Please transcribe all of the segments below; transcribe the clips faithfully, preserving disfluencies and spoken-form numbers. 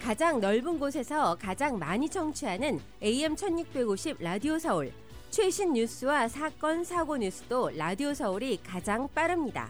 가장 넓은 곳에서 가장 많이 청취하는 에이엠 천육백오십 라디오 서울. 최신 뉴스와 사건, 사고 뉴스도 라디오 서울이 가장 빠릅니다.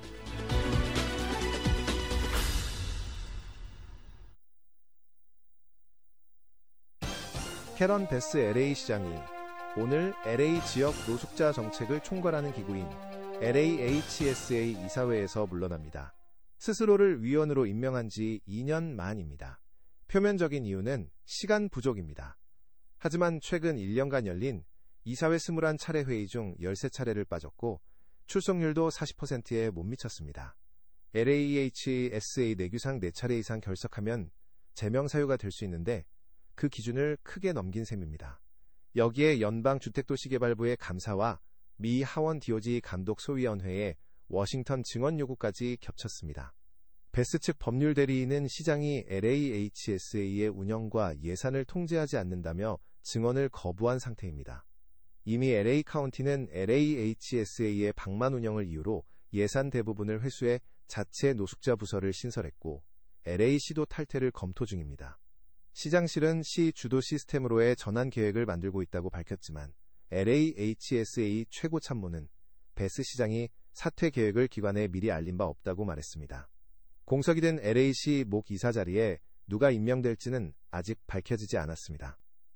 캐런 베스 엘에이 시장이 오늘 엘에이 지역 노숙자 정책을 총괄하는 기구인 엘에이에이치에스에이 이사회에서 물러납니다. 스스로를 위원으로 임명한 지 이 년 만입니다. 표면적인 이유는 시간 부족입니다. 하지만 최근 일 년간 열린 이사회 이십일 차례 회의 중 십삼 차례를 빠졌고 출석률도 사십 퍼센트에 못 미쳤습니다. 엘에이에이치에스에이 내규상 네 차례 이상 결석하면 제명 사유가 될 수 있는데 그 기준을 크게 넘긴 셈입니다. 여기에 연방주택도시개발부의 감사와 미 하원 디오지 감독소위원회의 워싱턴 증언 요구까지 겹쳤습니다. 베스 측 법률 대리인은 시장이 엘에이에이치에스에이의 운영과 예산을 통제하지 않는다며 증언을 거부한 상태입니다. 이미 엘에이 카운티는 엘에이에이치에스에이의 방만 운영을 이유로 예산 대부분을 회수해 자체 노숙자 부서를 신설했고 엘에이시도 탈퇴를 검토 중입니다. 시장실은 시 주도 시스템으로의 전환 계획을 만들고 있다고 밝혔지만 엘에이에이치에스에이 최고 참모는 베스 시장이 사퇴 계획을 기관에 미리 알린 바 없다고 말했습니다. 공석이 된 엘에이시 목 이사 자리에 누가 임명될지는 아직 밝혀지지 않았습니다.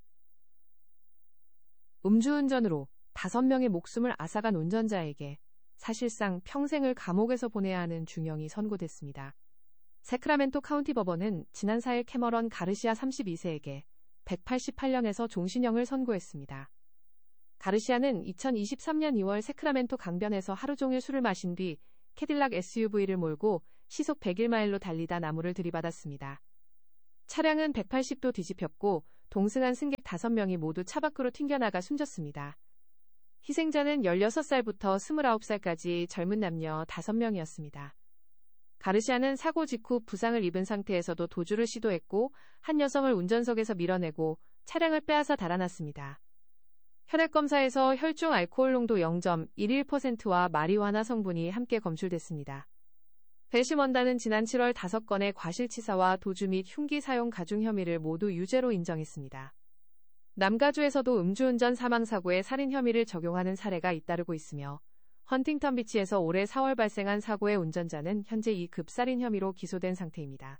음주운전으로 다섯 명의 목숨을 앗아간 운전자에게 사실상 평생을 감옥에서 보내야 하는 중형이 선고됐습니다. 세크라멘토 카운티 법원은 지난 사 일 캐머런 가르시아 삼십이 세에게 백팔십팔 년에서 종신형을 선고했습니다. 가르시아는 이천이십삼 년 이월 세크라멘토 강변에서 하루 종일 술을 마신 뒤 캐딜락 에스유브이를 몰고 시속 백일 마일로 달리다 나무를 들이받았습니다. 차량은 백팔십 도 뒤집혔고 동승한 승객 다섯 명이 모두 차 밖으로 튕겨나가 숨졌습니다. 희생자는 열여섯 살부터 스물아홉 살까지 젊은 남녀 다섯 명이었습니다. 가르시아는 사고 직후 부상을 입은 상태에서도 도주를 시도했고 한 여성을 운전석에서 밀어내고 차량을 빼앗아 달아났습니다. 혈액검사에서 혈중 알코올 농도 영 점 일일 퍼센트와 마리화나 성분이 함께 검출됐습니다. 벨시먼다는 지난 칠월 다섯 건의 과실치사와 도주 및 흉기 사용 가중 혐의를 모두 유죄로 인정했습니다. 남가주에서도 음주운전 사망사고에 살인 혐의를 적용하는 사례가 잇따르고 있으며 헌팅턴 비치에서 올해 사월 발생한 사고의 운전자는 현재 이 급 살인 혐의로 기소된 상태입니다.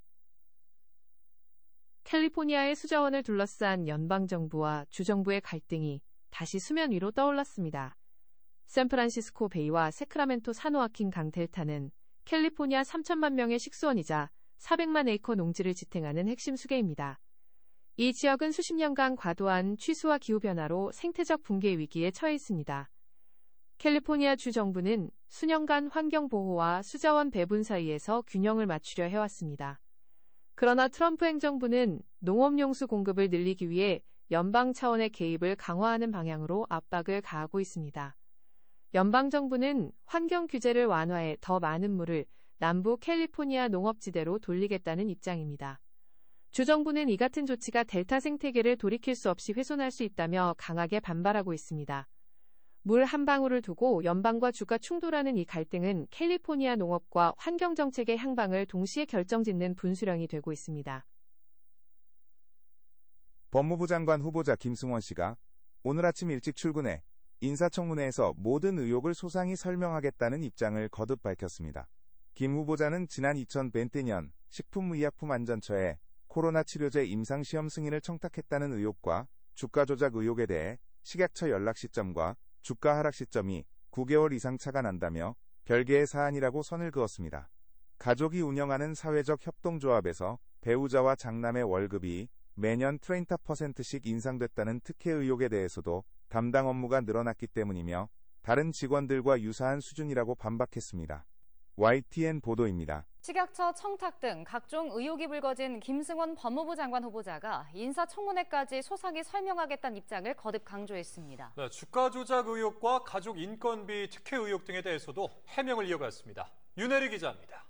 캘리포니아의 수자원을 둘러싼 연방정부와 주정부의 갈등이 다시 수면 위로 떠올랐습니다. 샌프란시스코 베이와 세크라멘토 산호아킨 강 델타는 캘리포니아 삼천만 명의 식수원이자 사백만 에이커 농지를 지탱하는 핵심 수계입니다. 이 지역은 수십 년간 과도한 취수와 기후변화로 생태적 붕괴 위기에 처해 있습니다. 캘리포니아 주 정부는 수년간 환경보호와 수자원 배분 사이에서 균형을 맞추려 해왔습니다. 그러나 트럼프 행정부는 농업용수 공급을 늘리기 위해 연방 차원의 개입을 강화하는 방향으로 압박을 가하고 있습니다. 연방정부는 환경 규제를 완화해 더 많은 물을 남부 캘리포니아 농업지대로 돌리겠다는 입장입니다. 주정부는 이 같은 조치가 델타 생태계를 돌이킬 수 없이 훼손할 수 있다며 강하게 반발하고 있습니다. 물 한 방울을 두고 연방과 주가 충돌하는 이 갈등은 캘리포니아 농업과 환경정책의 향방을 동시에 결정짓는 분수령이 되고 있습니다. 법무부 장관 후보자 김승원 씨가 오늘 아침 일찍 출근해 인사청문회에서 모든 의혹을 소상히 설명하겠다는 입장을 거듭 밝혔습니다. 김 후보자는 지난 이천이십 년 식품의약품안전처에 코로나 치료제 임상시험 승인을 청탁했다는 의혹과 주가 조작 의혹에 대해 식약처 연락 시점과 주가 하락 시점이 구 개월 이상 차가 난다며 별개의 사안이라고 선을 그었습니다. 가족이 운영하는 사회적 협동조합에서 배우자와 장남의 월급이 매년 이십 퍼센트씩 인상됐다는 특혜 의혹에 대해서도 담당 업무가 늘어났기 때문이며 다른 직원들과 유사한 수준이라고 반박했습니다. 와이티엔 보도입니다. 식약처 청탁 등 각종 의혹이 불거진 김승원 법무부 장관 후보자가 인사청문회까지 소상히 설명하겠다는 입장을 거듭 강조했습니다. 네, 주가 조작 의혹과 가족 인건비 특혜 의혹 등에 대해서도 해명을 이어갔습니다. 윤혜리 기자입니다.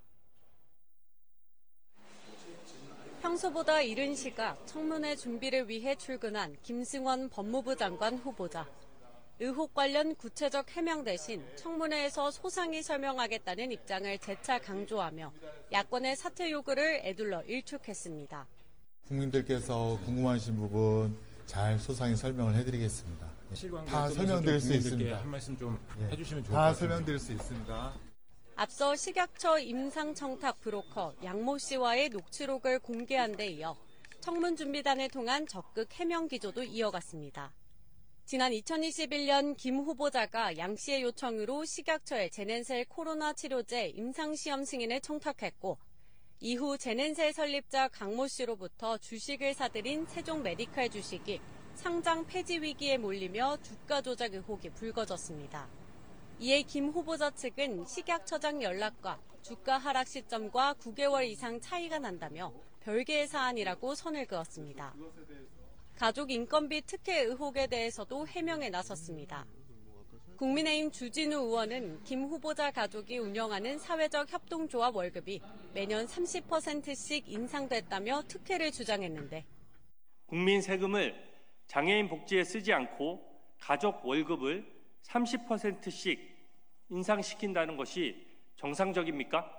평소보다 이른 시각 청문회 준비를 위해 출근한 김승원 법무부 장관 후보자. 의혹 관련 구체적 해명 대신 청문회에서 소상히 설명하겠다는 입장을 재차 강조하며 야권의 사퇴 요구를 에둘러 일축했습니다. 국민들께서 궁금하신 부분 잘 소상히 설명을 해드리겠습니다. 다 설명드릴 수 있습니다. 한 말씀 좀 네. 해주시면 좋을 것 다 같습니다. 설명드릴 수 있습니다. 앞서 식약처 임상청탁 브로커 양모 씨와의 녹취록을 공개한 데 이어 청문준비단을 통한 적극 해명 기조도 이어갔습니다. 지난 이천이십일 년 김 후보자가 양 씨의 요청으로 식약처에 제넨셀 코로나 치료제 임상시험 승인을 청탁했고 이후 제넨셀 설립자 강모 씨로부터 주식을 사들인 세종 메디칼 주식이 상장 폐지 위기에 몰리며 주가 조작 의혹이 불거졌습니다. 이에 김 후보자 측은 식약처장 연락과 주가 하락 시점과 구 개월 이상 차이가 난다며 별개의 사안이라고 선을 그었습니다. 가족 인건비 특혜 의혹에 대해서도 해명에 나섰습니다. 국민의힘 주진우 의원은 김 후보자 가족이 운영하는 사회적 협동조합 월급이 매년 삼십 퍼센트씩 인상됐다며 특혜를 주장했는데 국민 세금을 장애인 복지에 쓰지 않고 가족 월급을 삼십 퍼센트씩 인상시킨다는 것이 정상적입니까?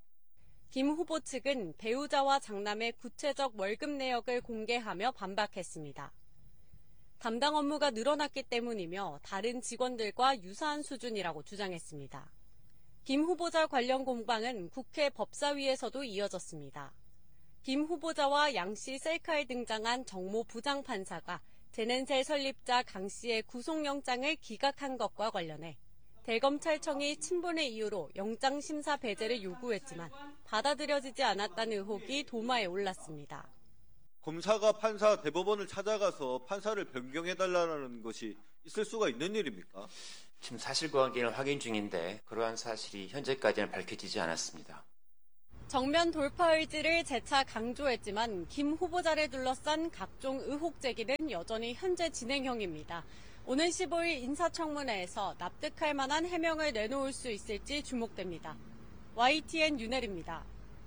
김 후보 측은 배우자와 장남의 구체적 월급 내역을 공개하며 반박했습니다. 담당 업무가 늘어났기 때문이며 다른 직원들과 유사한 수준이라고 주장했습니다. 김 후보자 관련 공방은 국회 법사위에서도 이어졌습니다. 김 후보자와 양 씨 셀카에 등장한 정모 부장판사가 제넨셀 설립자 강 씨의 구속영장을 기각한 것과 관련해 대검찰청이 친분의 이유로 영장심사 배제를 요구했지만 받아들여지지 않았다는 의혹이 도마에 올랐습니다. 검사가 판사 대법원을 찾아가서 판사를 변경해달라는 것이 있을 수가 있는 일입니까? 지금 사실관계는 확인 중인데 그러한 사실이 현재까지는 밝혀지지 않았습니다. 정면 돌파 의지를 재차 강조했지만 김 후보자를 둘러싼 각종 의혹 제기는 여전히 현재 진행형입니다. 오는 십오일 인사청문회에서 납득할 만한 해명을 내놓을 수 있을지 주목됩니다. 와이티엔 윤혜리입니다.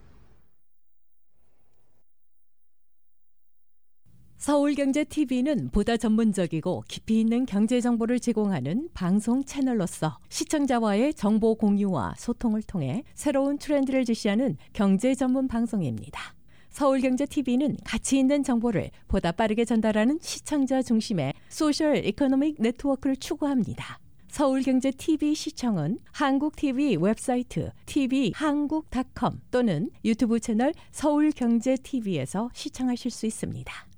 서울경제티비는 보다 전문적이고 깊이 있는 경제 정보를 제공하는 방송 채널로서 시청자와의 정보 공유와 소통을 통해 새로운 트렌드를 제시하는 경제 전문 방송입니다. 서울경제티비는 가치 있는 정보를 보다 빠르게 전달하는 시청자 중심의 소셜 이코노믹 네트워크를 추구합니다. 서울경제티비 시청은 한국티비 웹사이트 티비 한국 닷컴 또는 유튜브 채널 서울경제티비에서 시청하실 수 있습니다.